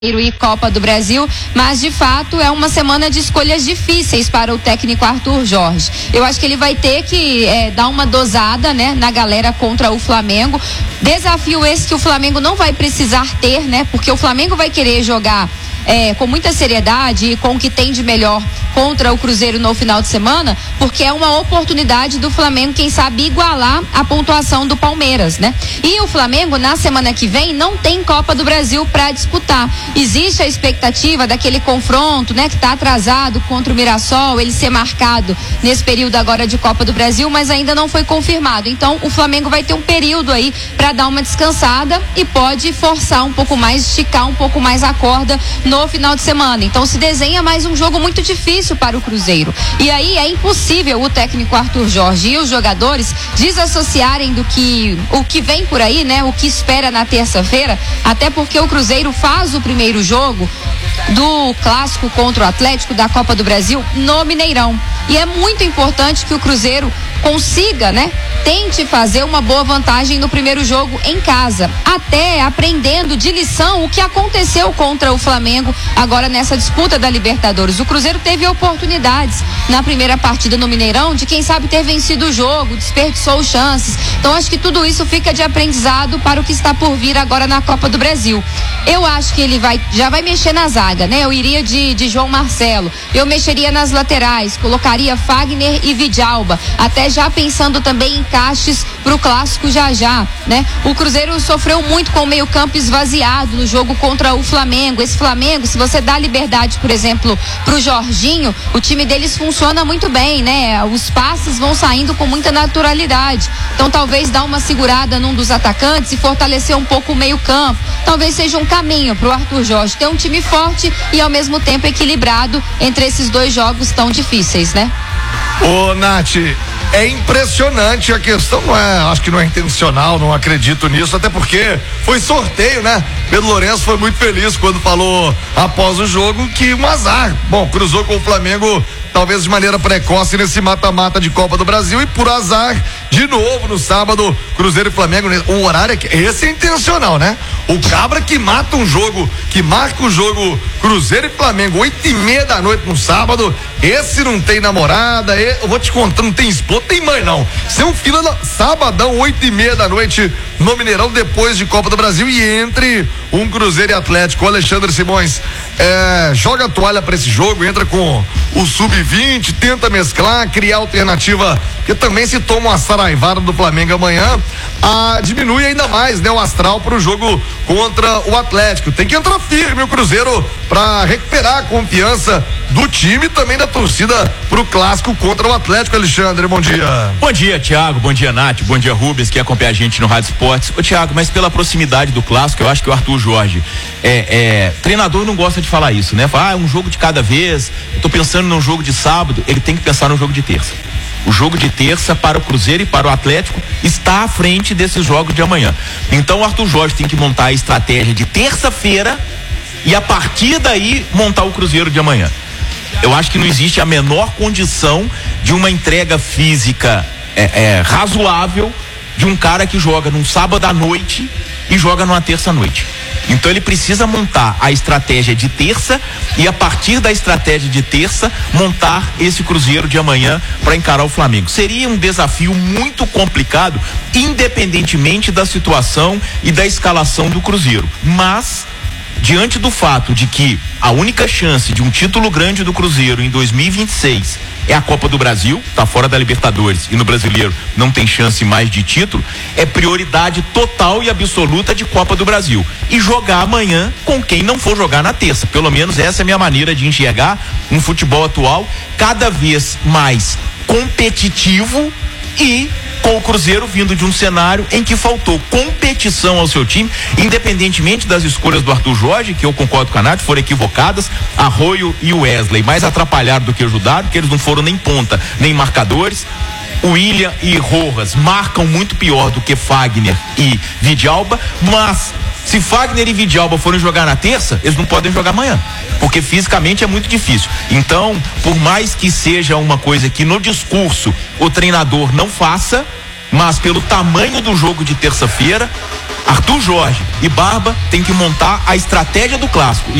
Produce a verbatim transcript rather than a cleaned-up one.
e Copa do Brasil, mas de fato é uma semana de escolhas difíceis para o técnico Arthur Jorge. Eu acho que ele vai ter que é, dar uma dosada, né, na galera contra o Flamengo. Desafio esse que o Flamengo não vai precisar ter, né, porque o Flamengo vai querer jogar É, com muita seriedade e com o que tem de melhor contra o Cruzeiro no final de semana, porque é uma oportunidade do Flamengo, quem sabe, igualar a pontuação do Palmeiras, né? E o Flamengo, na semana que vem, não tem Copa do Brasil para disputar. Existe a expectativa daquele confronto, né, que está atrasado contra o Mirassol, ele ser marcado nesse período agora de Copa do Brasil, mas ainda não foi confirmado. Então, o Flamengo vai ter um período aí para dar uma descansada e pode forçar um pouco mais, esticar um pouco mais a corda no final de semana. Então se desenha mais um jogo muito difícil para o Cruzeiro. E aí é impossível o técnico Arthur Jorge e os jogadores desassociarem do que o que vem por aí, né? O que espera na terça-feira, até porque o Cruzeiro faz o primeiro jogo do clássico contra o Atlético da Copa do Brasil no Mineirão. E é muito importante que o Cruzeiro consiga, né? Tente fazer uma boa vantagem no primeiro jogo em casa, até aprendendo de lição o que aconteceu contra o Flamengo agora nessa disputa da Libertadores. O Cruzeiro teve oportunidades na primeira partida no Mineirão de, quem sabe, ter vencido o jogo, desperdiçou chances. Então acho que tudo isso fica de aprendizado para o que está por vir agora na Copa do Brasil. Eu acho que ele vai, já vai mexer na zaga, né? Eu iria de, de João Marcelo, eu mexeria nas laterais, colocaria Fagner e Vidalba, até já pensando também em encaixes para o clássico já já, né? O Cruzeiro sofreu muito com o meio campo esvaziado no jogo contra o Flamengo. Esse Flamengo, se você dá liberdade, por exemplo, para o Jorginho, o time deles funciona muito bem, né? Os passes vão saindo com muita naturalidade. Então talvez dar uma segurada num dos atacantes e fortalecer um pouco o meio campo, talvez seja um caminho para o Arthur Jorge ter um time forte e ao mesmo tempo equilibrado entre esses dois jogos tão difíceis, né? Ô, Nath, é impressionante, a questão não é, acho que não é intencional, não acredito nisso, até porque foi sorteio, né? Pedro Lourenço foi muito feliz quando falou após o jogo que um azar, bom, cruzou com o Flamengo talvez de maneira precoce nesse mata-mata de Copa do Brasil e por azar, de novo no sábado, Cruzeiro e Flamengo, o horário é que, esse é intencional, né? O cabra que mata um jogo, que marca o jogo Cruzeiro e Flamengo, oito e meia da noite no sábado, esse não tem namorada, eu vou te contar, não tem esposa, tem mãe não, isso é um fila, da, sabadão, oito e meia da noite no Mineirão, depois de Copa do Brasil e entre um Cruzeiro e Atlético. O Alexandre Simões é, joga a toalha para esse jogo, entra com o sub vinte, tenta mesclar, criar alternativa, porque também se toma uma saraivada do Flamengo amanhã, a, diminui ainda mais, né, o astral pro jogo contra o Atlético. Tem que entrar firme o Cruzeiro para recuperar a confiança do time e também da torcida pro clássico contra o Atlético. Alexandre, bom dia. Bom dia, Thiago, bom dia, Nath, bom dia, Rubens, que acompanha a gente no Rádio Esportes. Ô, Thiago, mas pela proximidade do clássico, eu acho que o Arthur Jorge, é, é, treinador não gosta de falar isso, né? Fala, ah, um jogo de cada vez, eu tô pensando num jogo de sábado, ele tem que pensar no jogo de terça. O jogo de terça para o Cruzeiro e para o Atlético está à frente desses jogos de amanhã. Então o Arthur Jorge tem que montar a estratégia de terça-feira e a partir daí montar o Cruzeiro de amanhã. Eu acho que não existe a menor condição de uma entrega física é, é, razoável de um cara que joga num sábado à noite e joga numa terça à noite. Então ele precisa montar a estratégia de terça e a partir da estratégia de terça montar esse Cruzeiro de amanhã para encarar o Flamengo. Seria um desafio muito complicado, independentemente da situação e da escalação do Cruzeiro. Mas diante do fato de que a única chance de um título grande do Cruzeiro em dois mil e vinte e seis é a Copa do Brasil, tá fora da Libertadores e no Brasileiro não tem chance mais de título, é prioridade total e absoluta de Copa do Brasil. E jogar amanhã com quem não for jogar na terça. Pelo menos essa é a minha maneira de enxergar um futebol atual cada vez mais competitivo e com o Cruzeiro vindo de um cenário em que faltou competição ao seu time, independentemente das escolhas do Arthur Jorge, que eu concordo com a Nath, foram equivocadas, Arroio e o Wesley, mais atrapalharam do que ajudaram, porque eles não foram nem ponta, nem marcadores. O William e Rojas marcam muito pior do que Fagner e Vidalba, mas se Fagner e Vidalba forem jogar na terça, eles não podem jogar amanhã, porque fisicamente é muito difícil. Então, por mais que seja uma coisa que no discurso o treinador não faça, mas pelo tamanho do jogo de terça-feira, Arthur Jorge e Barba tem que montar a estratégia do clássico.